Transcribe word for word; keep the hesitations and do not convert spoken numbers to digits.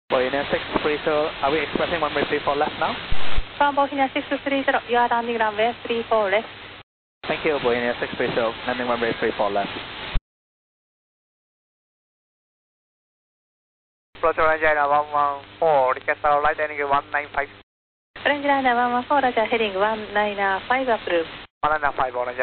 Bohemia six three zero, are we expressing one way three four left now? From Bohemia six three zero, you are landing runway three four left. Thank you, Bohemia six three zero, landing runway three four left. Roger, Regina one one four, request our light heading one nine five. Regina one one four, Roger, heading one nine five approved. one nine five, Roger.